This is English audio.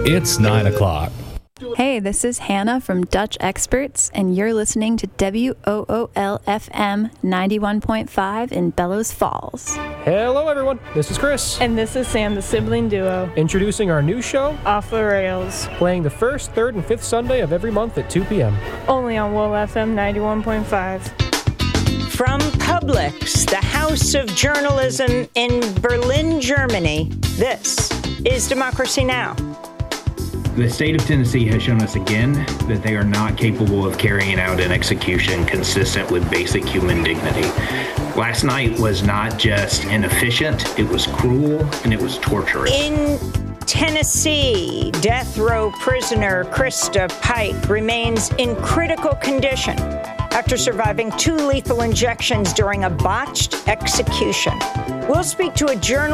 It's 9 o'clock. Hey, this is Hannah from Dutch Experts, and you're listening to WOOL-FM 91.5 in Bellows Falls. Hello, everyone. This is Chris. And this is Sam, the sibling duo. Introducing our new show, Off the Rails. Playing the first, third, and fifth Sunday of every month at 2 p.m. Only on WOOL FM 91.5. From Publix, the House of Journalism in Berlin, Germany, this is Democracy Now! The state of Tennessee has shown us again that they are not capable of carrying out an execution consistent with basic human dignity. Last night was not just inefficient, it was cruel, and it was torturous. In Tennessee, death row prisoner Krista Pike remains in critical condition after surviving 2 lethal injections during a botched execution. We'll speak to a journalist